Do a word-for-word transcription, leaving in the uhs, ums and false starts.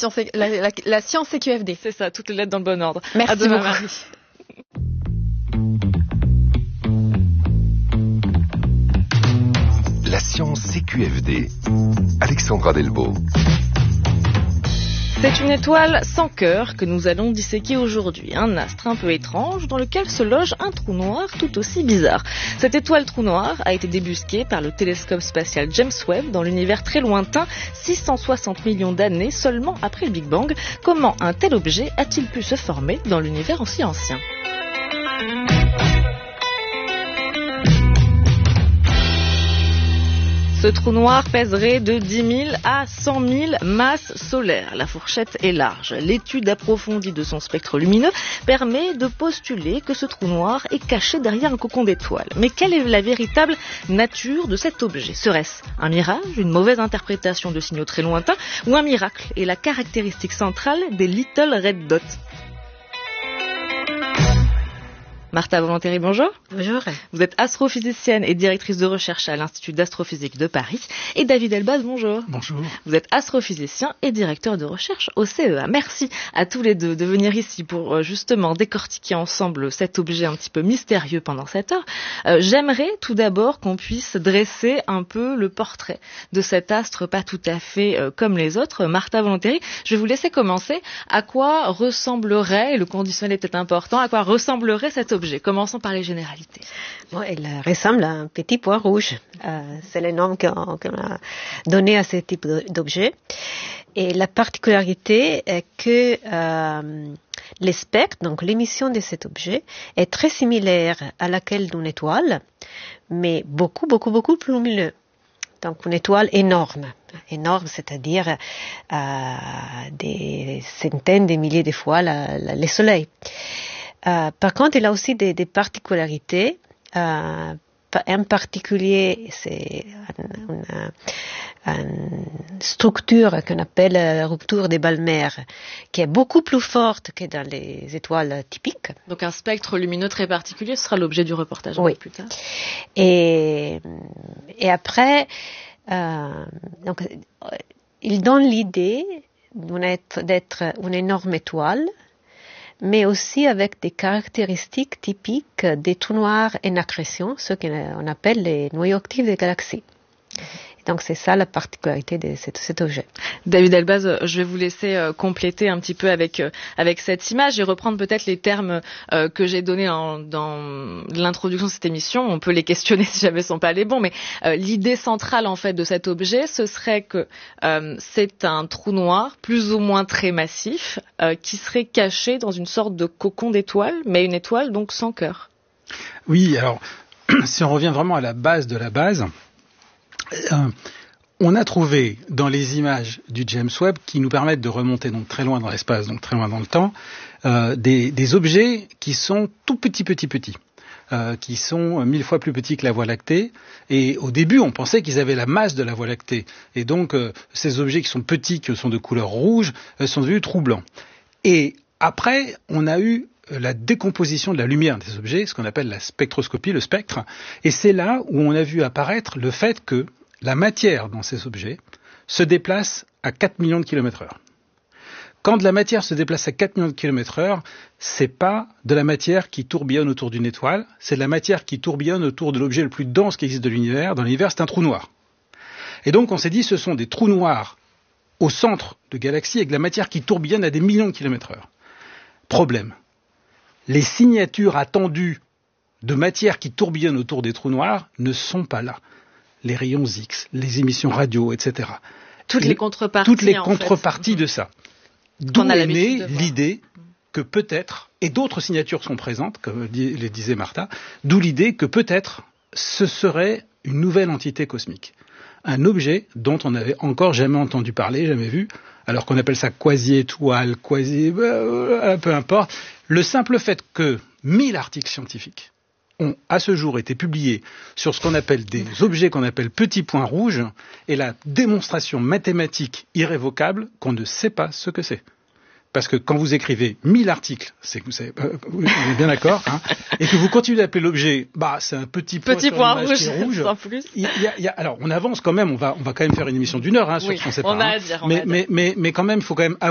science, la, la, la science C Q F D. C'est ça, toutes les lettres dans le bon ordre. Merci à demain, beaucoup. Marie. La science C Q F D. Alexandra Delbo. C'est une étoile sans cœur que nous allons disséquer aujourd'hui, un astre un peu étrange dans lequel se loge un trou noir tout aussi bizarre. Cette étoile trou noir a été débusquée par le télescope spatial James Webb dans l'univers très lointain, six cent soixante millions d'années seulement après le Big Bang. Comment un tel objet a-t-il pu se former dans l'univers aussi ancien ? Ce trou noir pèserait de dix mille à cent mille masses solaires. La fourchette est large. L'étude approfondie de son spectre lumineux permet de postuler que ce trou noir est caché derrière un cocon d'étoiles. Mais quelle est la véritable nature de cet objet ? Serait-ce un mirage, une mauvaise interprétation de signaux très lointains ou un miracle et la caractéristique centrale des Little Red Dots ? Martha Volantéry, bonjour. Bonjour. Vous êtes astrophysicienne et directrice de recherche à l'Institut d'astrophysique de Paris. Et David Elbaz, bonjour. Bonjour. Vous êtes astrophysicien et directeur de recherche au C E A. Merci à tous les deux de venir ici pour justement décortiquer ensemble cet objet un petit peu mystérieux pendant cette heure. Euh, j'aimerais tout d'abord qu'on puisse dresser un peu le portrait de cet astre pas tout à fait euh, comme les autres. Martha Volantéry, je vais vous laisser commencer. À quoi ressemblerait, et le conditionnel est peut-être important, à quoi ressemblerait cet objet ? Commençons par les généralités. Bon, il ressemble à un petit point rouge. Euh, c'est le nom qu'on, qu'on a donné à ce type d'objet. Et la particularité est que euh, le spectre, donc l'émission de cet objet, est très similaire à laquelle d'une étoile, mais beaucoup, beaucoup, beaucoup plus lumineux. Donc une étoile énorme. Énorme, c'est-à-dire euh, des centaines de milliers de fois la, la, le Soleil. Euh, par contre, il a aussi des, des particularités. Euh, en particulier, c'est une, une, une structure qu'on appelle la rupture des balles-mères, qui est beaucoup plus forte que dans les étoiles typiques. Donc un spectre lumineux très particulier, ce sera l'objet du reportage un oui. peu plus tard. Et, et après, euh, donc, il donne l'idée d'être une énorme étoile, mais aussi avec des caractéristiques typiques des trous noirs en accrétion, ce qu'on appelle les noyaux actifs des galaxies. Et donc c'est ça la particularité de cet, cet objet. David Elbaz, je vais vous laisser euh, compléter un petit peu avec euh, avec cette image et reprendre peut-être les termes euh, que j'ai donnés en, dans l'introduction de cette émission. On peut les questionner si jamais ils sont pas les bons, mais euh, l'idée centrale en fait de cet objet, ce serait que euh, c'est un trou noir plus ou moins très massif euh, qui serait caché dans une sorte de cocon d'étoile, mais une étoile donc sans cœur. Oui, alors si on revient vraiment à la base de la base. Euh, on a trouvé dans les images du James Webb qui nous permettent de remonter donc très loin dans l'espace, donc très loin dans le temps, euh, des, des objets qui sont tout petits, petits, petits, euh, qui sont mille fois plus petits que la Voie lactée. Et au début, on pensait qu'ils avaient la masse de la Voie lactée. Et donc, euh, ces objets qui sont petits, qui sont de couleur rouge, euh, sont devenus troublants. Et après, on a eu la décomposition de la lumière des objets, ce qu'on appelle la spectroscopie, le spectre. Et c'est là où on a vu apparaître le fait que la matière dans ces objets se déplace à quatre millions de kilomètres heure. Quand de la matière se déplace à quatre millions de kilomètres heure, c'est pas de la matière qui tourbillonne autour d'une étoile, c'est de la matière qui tourbillonne autour de l'objet le plus dense qui existe de l'univers. Dans l'univers, c'est un trou noir. Et donc, on s'est dit, ce sont des trous noirs au centre de galaxies avec de la matière qui tourbillonne à des millions de kilomètres heure. Problème. Les signatures attendues de matière qui tourbillonne autour des trous noirs ne sont pas là. Les rayons X, les émissions radio, et cetera. Toutes les, les contreparties, toutes les en contreparties fait. de ça. D'où est née l'idée que peut-être, et d'autres signatures sont présentes, comme le disait Martha, d'où l'idée que peut-être ce serait une nouvelle entité cosmique. Un objet dont on n'avait encore jamais entendu parler, jamais vu, alors qu'on appelle ça quasi-étoile, quasi... Euh, peu importe. Le simple fait que mille articles scientifiques ont, à ce jour, été publiés sur ce qu'on appelle des objets qu'on appelle petits points rouges, est la démonstration mathématique irrévocable qu'on ne sait pas ce que c'est. Parce que quand vous écrivez mille articles, c'est que vous savez, euh, vous êtes bien d'accord, hein, et que vous continuez d'appeler l'objet, bah, c'est un petit point, petit sur point rouge, qui est rouge. Sans plus. Il y a, il y a, alors, on avance quand même, on va, on va quand même faire une émission d'une heure, hein, sur oui, ce qu'on sait on pas. a Hein. à dire, on mais, a à dire. mais, mais, mais quand même, il faut quand même